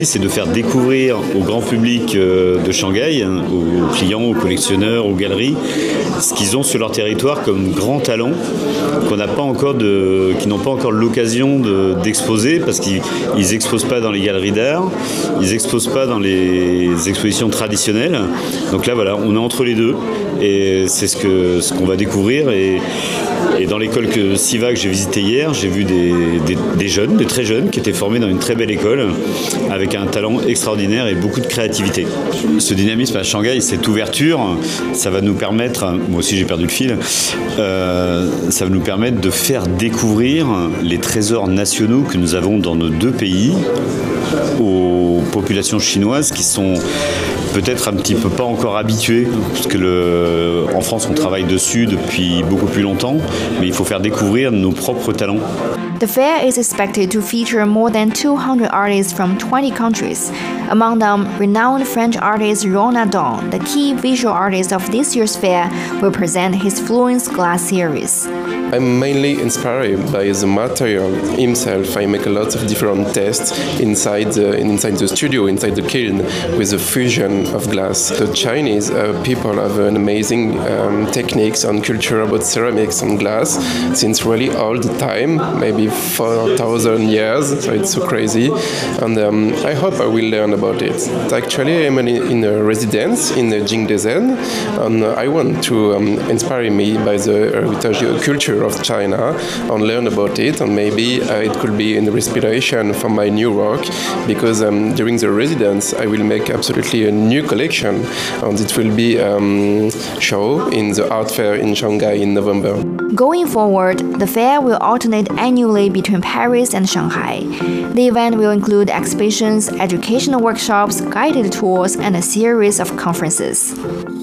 C'est de faire découvrir au grand public de Shanghai, aux clients, aux collectionneurs, aux galeries, ce qu'ils ont sur leur territoire comme grand talent qui n'ont pas encore l'occasion d'exposer parce qu'ils n'exposent pas dans les galeries d'art, ils n'exposent pas dans les expositions traditionnelles. Donc là, voilà, on est entre les deux et c'est ce qu'on va découvrir. Et dans l'école SIVA que j'ai visitée hier, j'ai vu des jeunes, des très jeunes, qui étaient formés dans une très belle école, avec un talent extraordinaire et beaucoup de créativité. Ce dynamisme à Shanghai, cette ouverture, ça va nous permettre, moi aussi j'ai perdu le fil, ça va nous permettre de faire découvrir les trésors nationaux que nous avons dans nos deux pays aux populations chinoises qui sont peut-être un petit peu pas encore habitués, parce que en France on travaille dessus depuis beaucoup plus longtemps, mais il faut faire découvrir nos propres talents. The fair is expected to feature more than 200 artists from 20 countries. Among them, renowned French artist Ronald Dawn, the key visual artist of this year's fair, will present his Fluence glass series. I'm mainly inspired by the material himself. I make a lot of different tests inside the studio, inside the kiln, with the fusion of glass. The Chinese people have an amazing techniques and culture about ceramics and glass since really all the time, maybe 4,000 years, so it's so crazy. And I hope I will learn about it. Actually, I'm in a residence in Jingdezhen, and I want to inspire me by the heritage culture of China and learn about it, and maybe it could be an inspiration for my new work, because during the residence I will make absolutely a new collection, and it will be show in the art fair in Shanghai in November. Going forward, the fair will alternate annually between Paris and Shanghai. The event will include exhibitions, educational workshops, guided tours, and a series of conferences.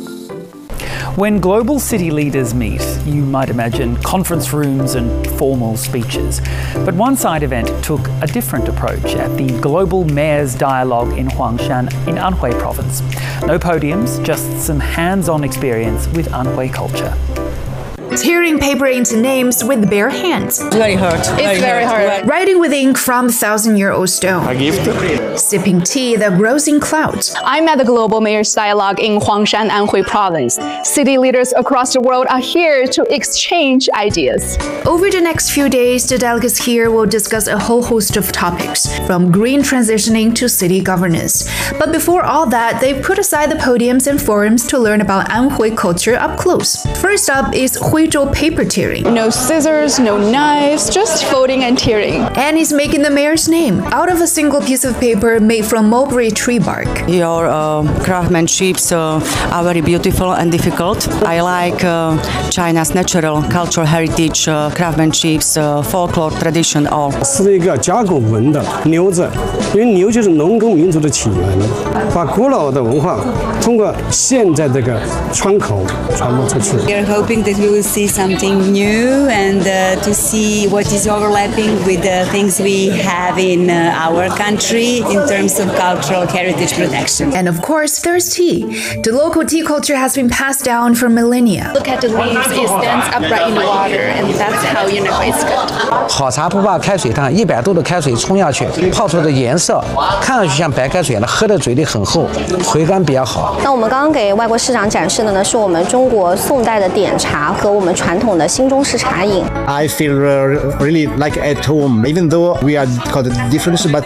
When global city leaders meet, you might imagine conference rooms and formal speeches. But one side event took a different approach at the Global Mayors Dialogue in Huangshan in Anhui Province. No podiums, just some hands-on experience with Anhui culture. Tearing paper into names with bare hands. Very hard. It's very hard. Writing with ink from 1,000-year-old stone. A gift. Sipping tea that grows in clouds. I'm at the Global Mayors Dialogue in Huangshan, Anhui Province. City leaders across the world are here to exchange ideas. Over the next few days, the delegates here will discuss a whole host of topics, from green transitioning to city governance. But before all that, they put aside the podiums and forums to learn about Anhui culture up close. First up is Huizhou paper tearing. No scissors, no knives, just folding and tearing. And he's making the mayor's name out of a single piece of paper made from mulberry tree bark. Your craftsmanships are very beautiful and difficult. I like China's natural cultural heritage, craftsmanships, folklore, tradition all. 是一个甲骨文的牛字，因为牛就是农耕民族的起源，把古老的文化通过现在这个窗口传播出去。 We are hoping that we will see something new and to see what is overlapping with the things we have in our country in terms of cultural heritage protection. And of course, there's tea. The local tea culture has been passed down for millennia. Look at the leaves, it stands upright in the water, and that's how you know it's good. 好茶不怕开水烫，100度的开水冲下去，泡出的颜色看上去像白开水了，喝的嘴里很厚，回甘比较好。 那我们刚刚给外国市长展示的呢，是我们中国宋代的点茶和我们传统的新中式茶饮。 I feel really like at home, even though we are got a difference, but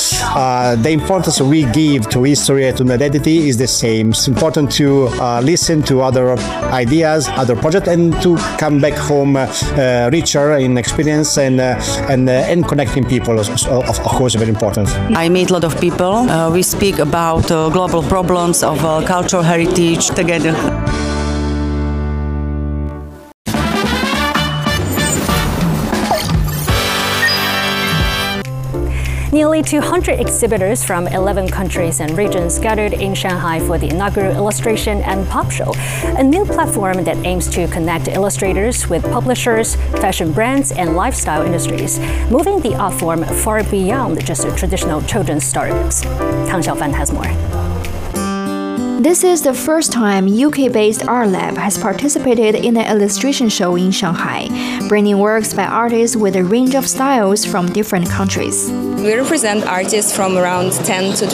the importance we give to history and to identity is the same. It's important to listen to other ideas, other projects, and to come back home richer in experience and connecting people. Of course, very important. I meet a lot of people. We speak about global problems of cultural heritage together. Nearly 200 exhibitors from 11 countries and regions gathered in Shanghai for the inaugural Illustration and Pop Show, a new platform that aims to connect illustrators with publishers, fashion brands, and lifestyle industries, moving the art form far beyond just traditional children's storybooks. Tang Xiaofan has more. This is the first time UK-based Art Lab has participated in an illustration show in Shanghai, bringing works by artists with a range of styles from different countries. We represent artists from around 10 to